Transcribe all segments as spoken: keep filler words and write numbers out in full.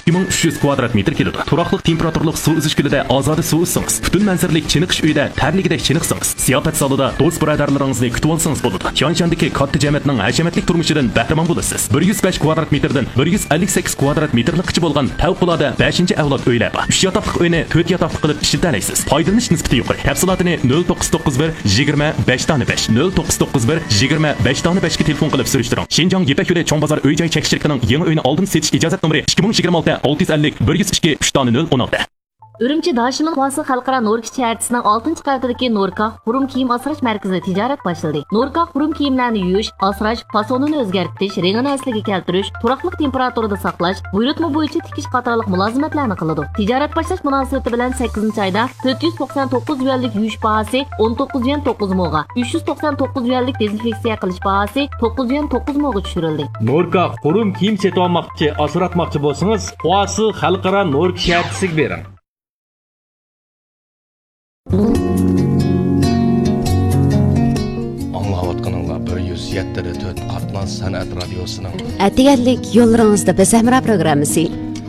ikki ming uch yuz kvadrat metr keladi. Turaqliq temperaturlik suv uzish gulida ozoda suv uzsangiz, butun manzaralik chiniqish uyida tarligidek chiniqsangiz, ziyofat zalida do'st birodarlaringizni kutib olsangiz bo'ladi. Tianshandagi katta jamiyatning hashamatli turmushidan bahramand bo'lasiz. bir yuz besh kvadrat metrdan bir yuz ellik sakkiz kvadrat metrlikcha bo'lgan favqulodda beshinchi avlod uylar bor. uch yotoqli uyni to'rt yotoqli qilib ishlatalaysiz. Foydalanish nisbati yuqori. Tafsilotini nol to'qqiz to'qqiz bir yigirma besh besh nol to'qqiz to'qqiz bir yigirma besh besh ga telefon qilib surishtiring. Shinjong Yepak yo'li Cho'ng bozor uy-joy chekish shirkatining yangi uyini oldin setish ijozat nomeri ikki ming yigirma olti olti yuz ellik bir yuz ikki uch nol o'n olti. Ürümçi Daşımın Kuası Xalqara Norka şəhərçisinin altıncı qavatidagi Norka Xurum kiyim asrash markazida tijorat başladı. Norka Xurum kiyimlarni yuyish, asrash, fasonini o'zgartirish, rangini asliga keltirish, turaqliq temperaturada saqlash, buyurtma bo'yicha tikish qatorliq mulozimatlarni qiladi. Tijorat boshlash munosabati bilan sakkizinchi oyda to'rt yuz to'qson to'qqiz yuanlik yuyish bahasi o'n to'qqiz yuan to'qqiz mo'ga, uch yuz to'qson to'qqiz yuanlik dezinfeksiya qilish bahasi to'qqiz yuan to'qqiz mo'ga tushirildi. Norka Xurum kiyim setib olmoqchi, asratmoqchi bo'lsangiz, Kuası Xalqara Norka şəhərçisiga bering. Anlayotganinglar bir yuz yetti to'rt Qatnaz san'at radiosining Atiganlik yo'llaringizda Besamra programmasi.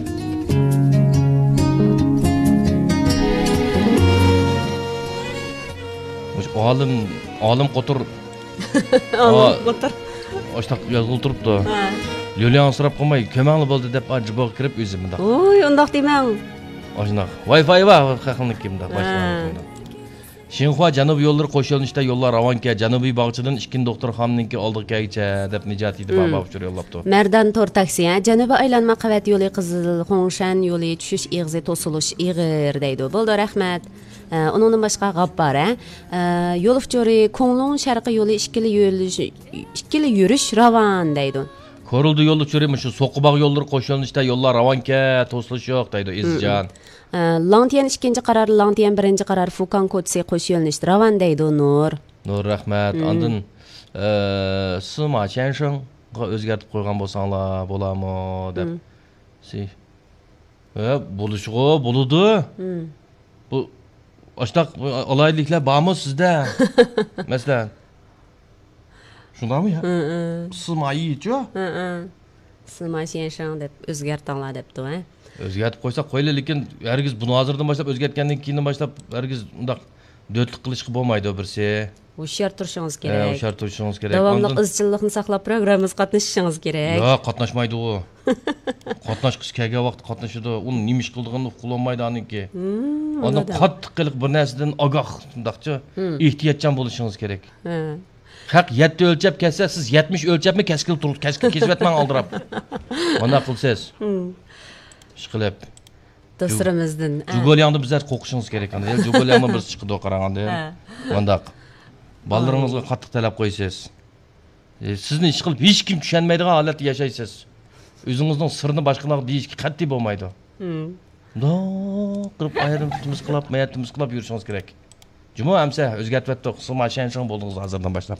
Olim, olim qo'tir. Olim qo'tir. Oshtaq yozg'il turibdi. Yo'liyan so'rab qolmay, ko'mangli bo'ldi deb ajboq kirib o'zimda. Oy, undoq demang. Oshnoq. Wi-Fi va haqliq kimda boshlanadi. Xinhua Janubiy yo'llari qo'shilishda yo'llar Ravanka Janubiy bog'chidan ikkinchi doktorxonaniki oldigacha deb Nijat edi baba uchur yo'llabdi. Mardan to'rt taksi, Janubiy aylanma qavat yo'li Qizil Xongshan yo'li tushish ig'zi to'silish ig'ir deydi. Bo'ldi, rahmat. Undan boshqa G'abbor, yo'l uchuri Konglong sharqiy yo'li ikkili yo'lish ikkili yurish Ravan deydi. Ko'rildi yo'l uchuri shu So'qibog' yo'llari qo'shilishda yo'llar Ravanka to'silish yo'q deydi Izjan. Langtian ikkinchi qaror, Langtian birinchi qaror Fukan ko'chisi qo'sh yo'linish Ravan deydi Nur. Nur rahmat. Ondan Sima Qianshengga o'zgartib qo'ygan bo'lsanglar bo'ladimi deb. Si. Ha, bo'lishg'o, bo'ladi. Bu Oshtoq olayliklar bormi sizda? Masalan. Shundaymi ya? Sima yichu? Sima Qiansheng deb o'zgartinglar debdi, ha? O'zgartib qo'ysa qo'yli, lekin hargiz buni hozirdan boshlab o'zgartgandan keyin boshlab hargiz undaq do'tlik qilishga bo'lmaydi birsi. Hushyor turishingiz kerak. Ha, hushyor turishingiz kerak. Davomli izchillikni saqlab programmamizga qatnashishingiz kerak. Yo'q, qatnashmaydi u. Qatnashqish kelgan vaqt qatnashadi. Uni nima ish qilganini uqulolmaydi aniki. Uni qattiq qilib bir narsadan ogoh, undaqcha ehtiyotchan bo'lishingiz kerak. Ha. Haq yetti o'lchab kelsa, siz yetmish o'lchapmi keskin turib, keskin kesib etmang oldirab. Mana qilsiz. Ishqilib. Do'stlarimizdan. Jugolyangni bizlar qo'qishingiz kerak endi. Jugolyangni bir chiqdi qaraganda. Mandaq. Ballalaringizga qattiq talab qo'ysiz. Sizni ish qilib hech kim tushunmaydigan holatda yashaysiz. O'zingizning sirni boshqalarga deyishga qat'iy bo'lmaydi. Do qilib ayrim tutimiz qilib, mayatimiz qilib yurishingiz kerak. Cuma amsa o'zgartibdi, Sima Qiansheng bo'ldingiz hozirdan boshlab.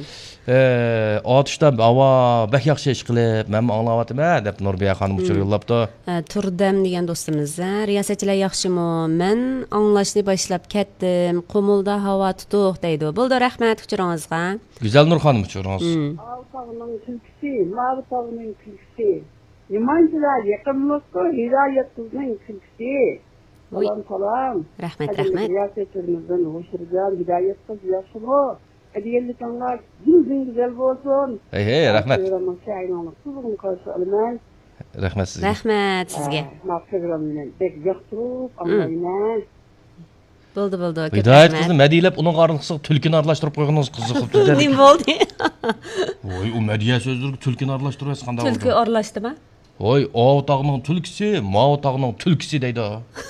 Eh, otishda havo bak yaxshi ish qilib, men anglayapman deb Nurbiya xonim uchun yo'llabdi. Turdam degan do'stimiz, riyosatchilar yaxshimi? Men anglashni boshlab ketdim. Qumulda havo tutuq deydi. Bo'ldi, rahmat uchuringizga. Go'zal Nur xonim uchuringiz. Altog'ning kulkisi, Mavtog'ning kulkisi. Nimanchilar yaqinlikqa hidoyat qizning kulkisi. Salam salam. Rahmat, rahmat. Riyosatchilarimizdan hoşurgan hidoyat qiz yaxshimi? Hadiyaliklar yuzing güzel bo'lsin. Hey, hey, rahmat. Rahmat. Rahmat sizga. Rahmat sizga. Maqsadimni bek yoqtirib, anlayman. Bo'ldi, bo'ldi. Hidoyat qizni madilab, uning qarnisiga tulkini aralashtirib qo'yganingiz qiziqibdi. Nima bo'ldi? Voy, u madiya so'zlarga tulkini aralashtirasiz qanday bo'ldi? Tulki aralashdimi? Voy, Ovtog'ning tulkisi, Mavtog'ning tulkisi deydi.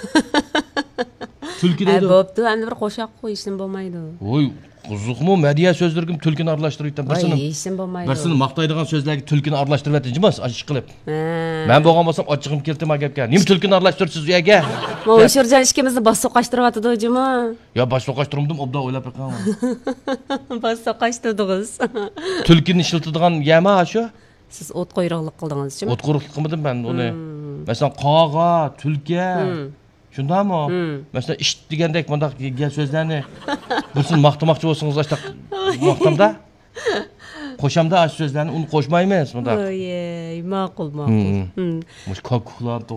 Tulki deydi. Bo'pti, endi bir qo'shaq qo'yishim bo'lmaydi. Voy, qiziqmi? Madiya so'zlarga tulkini aralashtirib aytdim. Birsini. Voy, ishim bo'lmaydi. Birsini maqtaydigan so'zlarga tulkini aralashtirib aytdingiz, ish qilib. Men bo'lgan bo'lsam ochig'im keldi ma gapga. Nima tulkini aralashtirsiz u yerga? Voy, Shurjon ishkimizni bos so'qashtiryapti juma. Yo, bos so'qashtirdim, obda o'ylab eqaman. Bos so'qashtirdingiz. Tulkini ishlatadigan yama shu. Siz o't qo'yroqlik qildingizmi? O't qo'yroqlik qilmadim men uni. Masalan, qog'a, tulka. Shundaymi? Masalan, ish degandek bundaq so'zlarni birsini maqtamoqchi bo'lsangiz, ashtaq maqtamda qo'shamda ash so'zlarni uni qo'shmaymiz bundaq. Voy, ma'qul, ma'qul. Mush ko'klar